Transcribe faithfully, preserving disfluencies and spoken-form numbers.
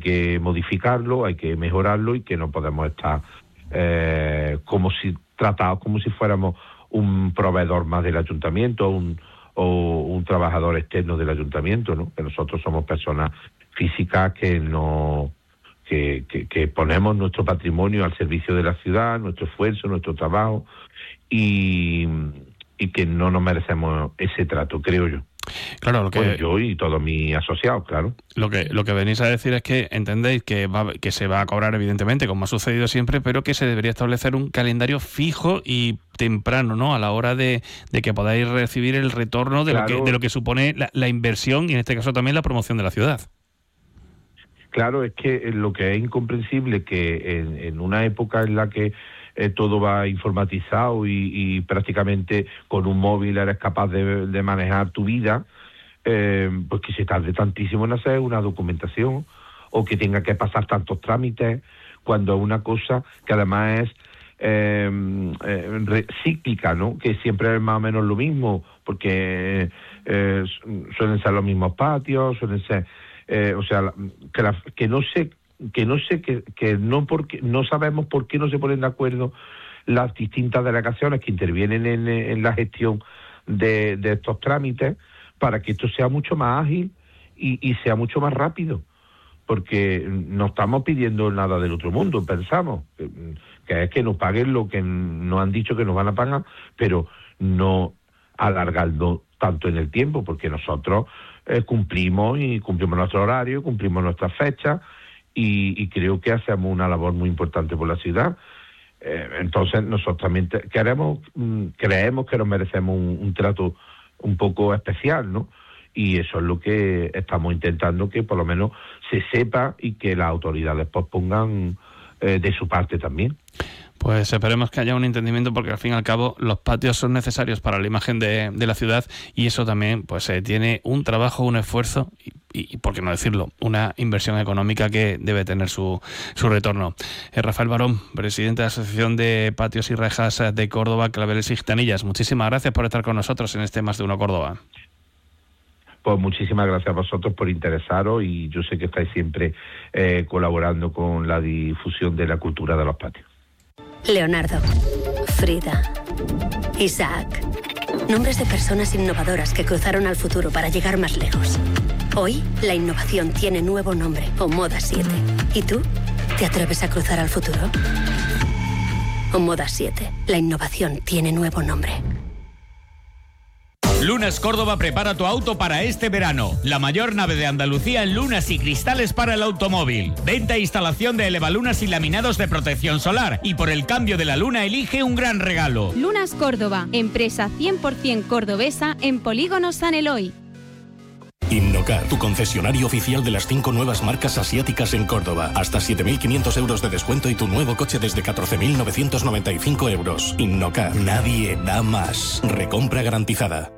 que modificarlo, hay que mejorarlo y que no podemos estar eh, como si tratados como si fuéramos un proveedor más del ayuntamiento, un o un trabajador externo del ayuntamiento, ¿no? Que nosotros somos personas físicas que no que, que, que ponemos nuestro patrimonio al servicio de la ciudad, nuestro esfuerzo, nuestro trabajo, y, y que no nos merecemos ese trato, creo yo. Claro, lo que Pues yo y todos mis asociados, claro. Lo que lo que venís a decir es que entendéis que va, que se va a cobrar, evidentemente, como ha sucedido siempre, pero que se debería establecer un calendario fijo y temprano, ¿no? A la hora de, de que podáis recibir el retorno de claro. lo que de lo que supone la, la inversión y en este caso también la promoción de la ciudad. Claro, es que lo que es incomprensible que en, en una época en la que eh, todo va informatizado y, y prácticamente con un móvil eres capaz de, de manejar tu vida, eh, pues que se tarde tantísimo en hacer una documentación o que tenga que pasar tantos trámites, cuando es una cosa que además es eh, eh, cíclica, ¿no? Que siempre es más o menos lo mismo, porque eh, suelen ser los mismos patios, suelen ser... Eh, o sea, que, la, que no sé, que no sé, que, que no porque no sabemos por qué no se ponen de acuerdo las distintas delegaciones que intervienen en, en la gestión de, de estos trámites para que esto sea mucho más ágil y, y sea mucho más rápido, porque no estamos pidiendo nada del otro mundo, pensamos que, que es que nos paguen lo que nos han dicho que nos van a pagar, pero no alargando tanto en el tiempo, porque nosotros Eh, cumplimos y cumplimos nuestro horario, cumplimos nuestras fechas y, y creo que hacemos una labor muy importante por la ciudad. Eh, entonces nosotros también te, queremos, mm, creemos que nos merecemos un, un trato un poco especial, ¿no? Y eso es lo que estamos intentando, que por lo menos se sepa y que las autoridades pues pongan eh, de su parte también. Pues esperemos que haya un entendimiento, porque al fin y al cabo los patios son necesarios para la imagen de, de la ciudad, y eso también pues eh, tiene un trabajo, un esfuerzo y, y, por qué no decirlo, una inversión económica que debe tener su, su retorno. Eh, Rafael Barón, presidente de la Asociación de Patios y Rejas de Córdoba, Claveles y Gitanillas, muchísimas gracias por estar con nosotros en este Más de Uno Córdoba. Pues muchísimas gracias a vosotros por interesaros, y yo sé que estáis siempre eh, colaborando con la difusión de la cultura de los patios. Leonardo, Frida, Isaac. Nombres de personas innovadoras que cruzaron al futuro para llegar más lejos. Hoy, la innovación tiene nuevo nombre, Omoda siete. ¿Y tú? ¿Te atreves a cruzar al futuro? Omoda siete. La innovación tiene nuevo nombre. Lunas Córdoba prepara tu auto para este verano. La mayor nave de Andalucía en lunas y cristales para el automóvil. Venta e instalación de elevalunas y laminados de protección solar. Y por el cambio de la luna elige un gran regalo. Lunas Córdoba, empresa cien por ciento cordobesa en Polígono San Eloy. Innocar, tu concesionario oficial de las cinco nuevas marcas asiáticas en Córdoba. Hasta siete mil quinientos euros de descuento y tu nuevo coche desde catorce mil novecientos noventa y cinco euros. Innocar, nadie da más. Recompra garantizada.